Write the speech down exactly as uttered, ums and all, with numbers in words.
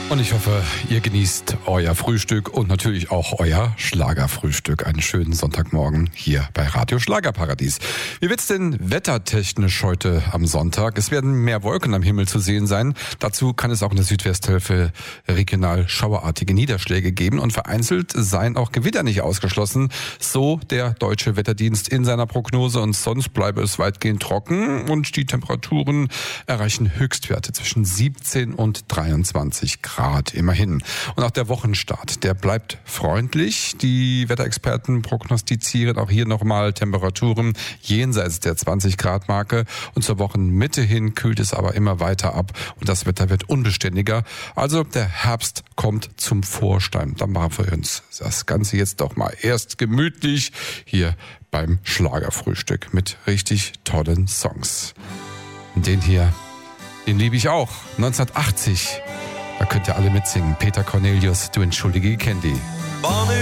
Und ich hoffe, ihr genießt euer Frühstück und natürlich auch euer Schlagerfrühstück. Einen schönen Sonntagmorgen hier bei Radio Schlagerparadies. Wie wird's denn wettertechnisch heute am Sonntag? Es werden mehr Wolken am Himmel zu sehen sein. Dazu kann es auch in der Südwesthälfte regional schauerartige Niederschläge geben und vereinzelt seien auch Gewitter nicht ausgeschlossen. So der Deutsche Wetterdienst in seiner Prognose, und sonst bleibe es weitgehend trocken und die Temperaturen erreichen Höchstwerte zwischen siebzehn und dreiundzwanzig Grad. Immerhin. Und auch der Wochenstart, der bleibt freundlich. Die Wetterexperten prognostizieren auch hier nochmal Temperaturen jenseits der zwanzig Grad Marke. Und zur Wochenmitte hin kühlt es aber immer weiter ab und das Wetter wird unbeständiger. Also der Herbst kommt zum Vorschein. Dann machen wir uns das Ganze jetzt doch mal erst gemütlich hier beim Schlagerfrühstück mit richtig tollen Songs. Und den hier, den liebe ich auch. neunzehnhundertachtzig. Da könnt ihr alle mitsingen. Peter Cornelius, du entschuldige Candy.